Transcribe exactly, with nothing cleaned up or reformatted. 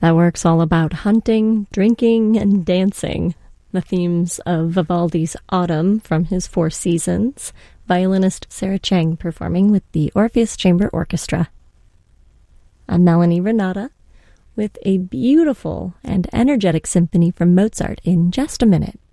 That work's all about hunting, drinking, and dancing, the themes of Vivaldi's Autumn from his Four Seasons, violinist Sarah Chang performing with the Orpheus Chamber Orchestra. I'm Melanie Renata with a beautiful and energetic symphony from Mozart in just a minute.